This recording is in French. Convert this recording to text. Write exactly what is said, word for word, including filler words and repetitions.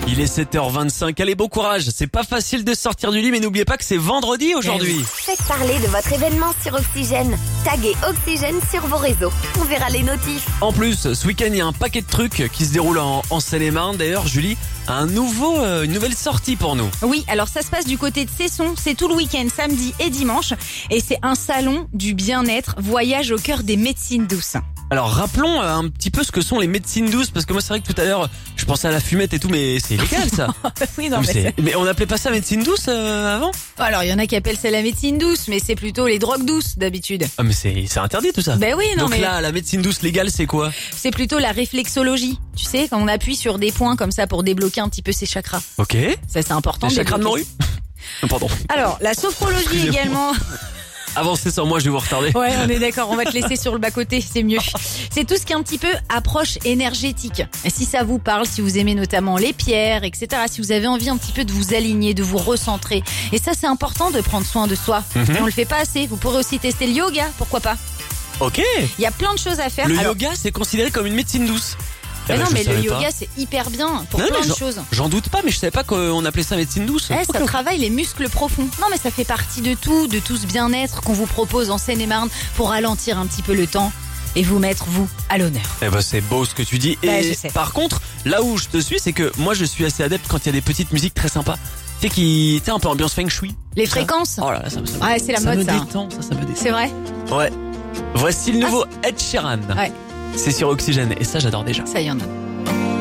Il est sept heures vingt-cinq, allez bon courage, c'est pas facile de sortir du lit mais n'oubliez pas que c'est vendredi aujourd'hui. Faites parler de votre événement sur Oxygène. Taguez Oxygène sur vos réseaux. On verra les notifs. En plus, ce week-end il y a un paquet de trucs qui se déroulent en, en Seine-et-Marne. D'ailleurs Julie a un nouveau, euh, une nouvelle sortie pour nous. Oui, alors ça se passe du côté de Cesson, c'est tout le week-end, samedi et dimanche. Et c'est un salon du bien-être, voyage au cœur des médecines douces. Alors rappelons euh, un petit peu ce que sont les médecines douces, parce que moi c'est vrai que tout à l'heure je pensais à la fumette et tout, mais c'est illégal ça. Oui, non, mais, mais, c'est- mais on appelait pas ça médecine douce euh, avant? c'est- Alors il y en a qui appellent ça la médecine douce, mais c'est plutôt les drogues douces d'habitude. Ah mais c'est c'est interdit tout ça. Ben oui, non Donc mais là la médecine douce légale c'est quoi? c'est plutôt la réflexologie. Tu sais, quand on appuie sur des points comme ça pour débloquer un petit peu ses chakras. Ok. Ça c'est important. Les de chakras de débloquer. morue. Pardon. Alors la sophrologie Excusez-moi. également. Avancez sans moi, je vais vous retarder. Ouais, on est d'accord, on va te laisser sur le bas-côté, c'est mieux. C'est tout ce qui est un petit peu approche énergétique. Et si ça vous parle, si vous aimez notamment les pierres, et cetera, si vous avez envie un petit peu de vous aligner, de vous recentrer. Et ça, c'est important de prendre soin de soi. Mhm. Et on le fait pas assez. Vous pourrez aussi tester le yoga, pourquoi pas. Ok. Il y a plein de choses à faire. Le Alors, yoga c'est considéré comme une médecine douce. mais Eh ben, non, je mais le savais yoga, pas. c'est hyper bien pour Non, plein mais de j'en- choses. J'en doute pas, mais je savais pas qu'on appelait ça médecine douce. Ouais, Ok, ça ok. travaille les muscles profonds. Non, mais ça fait partie de tout, de tout ce bien-être qu'on vous propose en Seine-et-Marne pour ralentir un petit peu le temps et vous mettre, vous, à l'honneur. Eh ben c'est beau ce que tu dis. Ouais, Et je sais. par contre, là où je te suis, c'est que moi je suis assez adepte quand il y a des petites musiques très sympas. Tu sais qui, tu sais un peu ambiance feng shui. Les Ça. fréquences. Oh là là, ça, me- ça, me- Ouais, c'est la ça mode, me ça. détend, ça, ça me détend. C'est vrai? Ouais. Voici le nouveau Ed Sheeran. Ouais. C'est sur Oxygène et ça j'adore déjà. Ça y en a.